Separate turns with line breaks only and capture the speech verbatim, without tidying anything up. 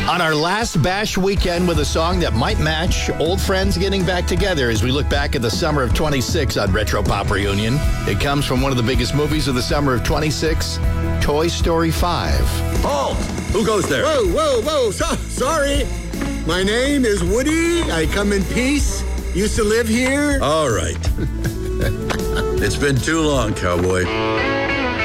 On our last Bash weekend with a song that might match old friends getting back together as we look back at the summer of twenty-six on Retro Pop Reunion. It comes from one of the biggest movies of the summer of twenty-six, Toy Story five.
Halt! Who goes there?
Whoa, whoa, whoa. So, sorry. My name is Woody. I come in peace. Used to live here.
All right. It's been too long, cowboy.